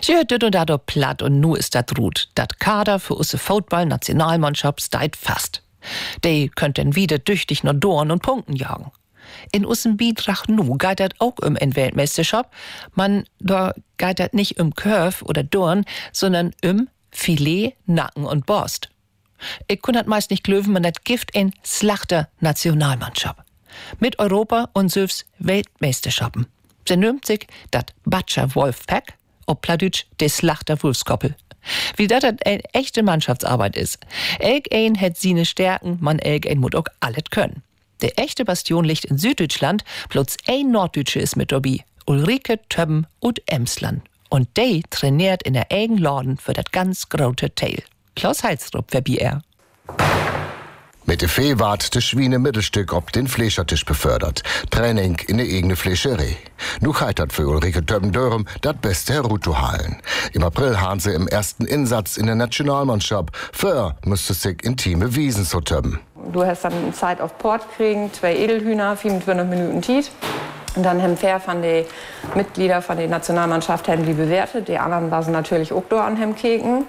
Ja, dit und dat platt und nu ist dat ruht. Dat Kader für usse Football-Nationalmannschaft steit fast. Die könnten wieder tüchtig noch Dorn und Punkten jagen. In ussem Beitrag nu geht dat auch en Weltmeisterschaft. Da geht dat nicht Curve oder Dorn, sondern Filet, Nacken und Borst. Ich kann dat meist nicht glöwen, man dat Gift in Slachter-Nationalmannschaft. Mit Europa und Süfs Weltmeisterschaften. Sie nimmt sich dat Batscher Wolfpack, ob Plattdeutsch de Slachter Wolfskoppel. Wie dat eine echte Mannschaftsarbeit ist. Elk hat seine Stärken, man elk muss auch alles können. Der echte Bastion liegt in Süddeutschland, bloß ein Norddeutsche ist mit dabei. Ulrike Többen und Emsland. Und die trainiert in der eigenen Laden für das ganz große Teil. Klaus Heilsrup verbi er. Mit der Fee ward das Schwiene Mittelstück ob den Fleischertisch befördert. Training in der eigene Fleischerei. Nu heitert für Ulrike Többen-Dörrem das beste herunterzuhalen. Im April haben sie im ersten Einsatz in der Nationalmannschaft. Für müsste sich intime Wiesen so többen. Du hast dann Zeit auf Port kriegen, 2 Edelhühner, 25 Minuten Tiet. Und dann haben fair von den Mitgliedern von der Nationalmannschaft haben die bewertet. Die anderen waren natürlich auch da an dem Keken.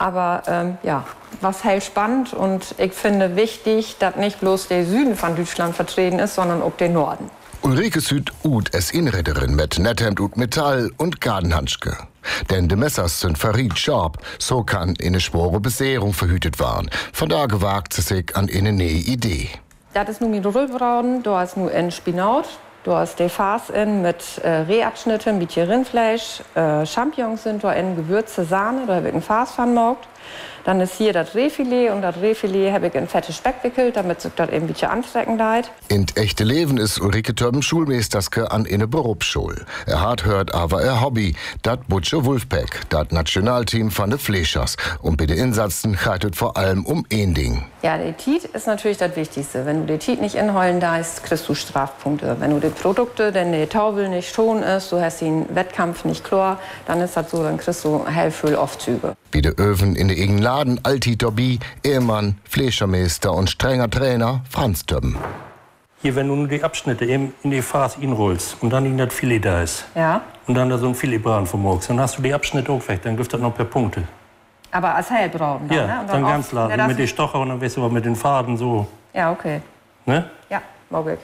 Aber was halt spannend und ich finde wichtig, dass nicht bloß der Süden von Deutschland vertreten ist, sondern auch der Norden. Ulrike Süd ut es Inrederin mit Netthemd und Metall und Gardenhandschke. Denn die Messers sind verriet scharf, so kann eine schwere Besehrung verhütet werden. Von da gewagt sie sich an eine neue Idee. Das ist nun mit Rüllbraten, da ist nur ein Spinat. Du hast die Farce in mit Rehabschnitte, mit Rindfleisch, Champignons sind da in Gewürze, Sahne, da habe ich ein Farce vermaugt. Dann ist hier das Rehfilet und das Rehfilet habe ich in fette Speck wickelt, damit sich das eben ein bisschen anstrecken leid. In echte Leben ist Ulrike Többen Schulmeisterske an eine Berufsschule. Hat hört aber Hobby, dat Butcher Wolfpack, dat Nationalteam von de Fleischers. Und bei den Insatzen geht es vor allem um ein Ding. Ja, der Tiet ist natürlich das Wichtigste. Wenn du den Tiet nicht inholen darfst, kriegst du Strafpunkte. Wenn du die Produkte, denn der Taubel nicht schon ist, du hast den Wettkampf nicht klar, dann ist das so, dann kriegst du hellfüll Aufzüge. Wie der Öwen in der eigenen Laden, Alti Dobby, Ehemann, Fleischermeister und strenger Trainer Franz Többen. Hier, wenn du nur die Abschnitte eben in die Farce inrollst und dann in das Filet da ist. Ja. Und dann da so ein Filetbraten vermorgst, dann hast du die Abschnitte auch weg, dann gibt das noch per Punkte. Aber als hellbraun dann, ja, ne? Und dann ganz laden, mit den Stocher und dann weißt du was mit den Faden so. Ja, okay. Ne? Ja, mag ich.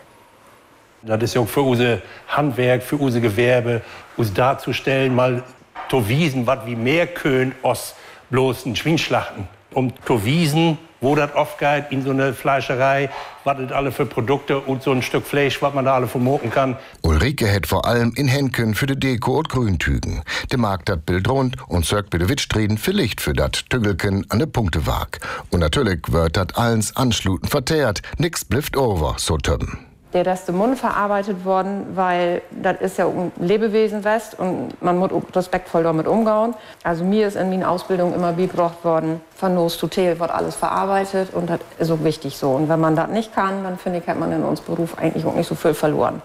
Das ist ja auch für unser Handwerk, für unser Gewerbe, uns darzustellen, mal zu wiesen, was wie mehr können aus bloß ein Schweinschlachten. Um zu wiesen, wo das oft geht in so eine Fleischerei, was das alle für Produkte und so ein Stück Fleisch, was man da alle vermoken kann. Ulrike hat vor allem in Henken für die Deko und Grüntügen. Der mag das Bild rund und sorgt bei der Wittstreden für Licht für das Tügelken an der Punktewag. Und natürlich wird das alles anschluten verteert, nix blifft over, so Többen. Der ist im Mund verarbeitet worden, weil das ist ja ein Lebewesen West und man muss respektvoll damit umgehen. Also mir ist in meiner Ausbildung immer beigebracht worden, von Nose to Tail wird alles verarbeitet und das ist auch wichtig so. Und wenn man das nicht kann, dann finde ich, hat man in unserem Beruf eigentlich auch nicht so viel verloren.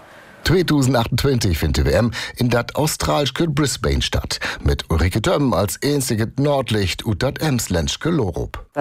2028 findet die WM in dat australische Brisbane statt. Mit Ulrike Többen als einzige Nordlicht und dat Emsländske Lorup.